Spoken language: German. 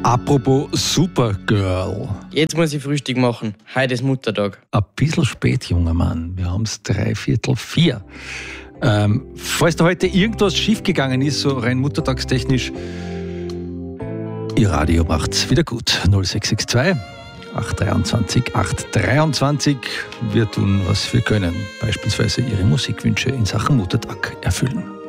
Apropos Supergirl. Jetzt muss ich Frühstück machen. Heute ist Muttertag. Ein bisschen spät, junger Mann. Wir haben es 3:45. Falls da heute irgendwas schiefgegangen ist, so rein muttertagstechnisch, Ihr Radio macht's wieder gut. 0662 823 823. Wir tun, was wir können. Beispielsweise Ihre Musikwünsche in Sachen Muttertag erfüllen.